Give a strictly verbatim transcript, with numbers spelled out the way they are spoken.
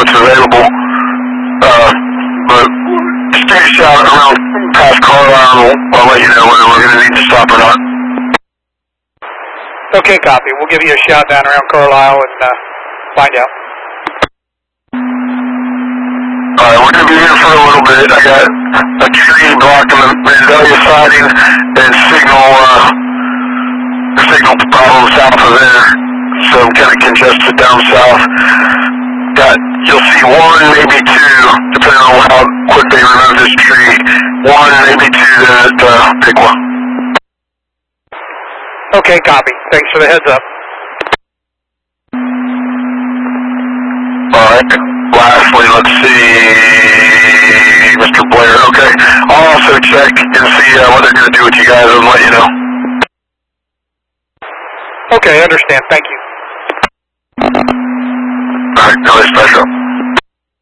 what's available. Uh, but just give me a shout around past Carlisle, and we'll, I'll let you know whether we're going to need to stop or not. Okay, copy. We'll give you a shout down around Carlisle and uh, find out. Alright, we're going to be here for a little bit. I got a tree blocking the Vandalia siding and signal, uh, signal problem south of there. So I'm kind of congested down south. Got, you'll see one, maybe two, depending on how quick they remove this tree. One, maybe two to, to pick one. Okay, copy. Thanks for the heads up. Alright. Lastly, let's see, Mister Blair. Okay. I'll also check and see uh, what they're going to do with you guys and let you know. Okay, I understand. Thank you. Alright, no special.